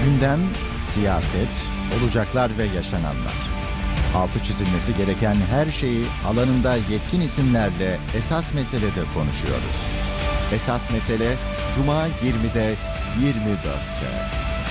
Gündem, siyaset, olacaklar ve yaşananlar. Altı çizilmesi gereken her şeyi alanında yetkin isimlerle Esas Mesele'de konuşuyoruz. Esas Mesele, Cuma 20'de 24'te.